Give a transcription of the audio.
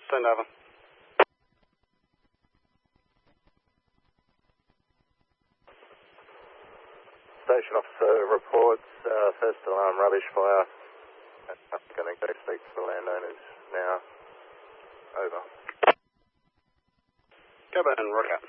Send over. Station officer reports first alarm rubbish fire. I'm going to go speak to the landowners now. Over. Go back and rock out.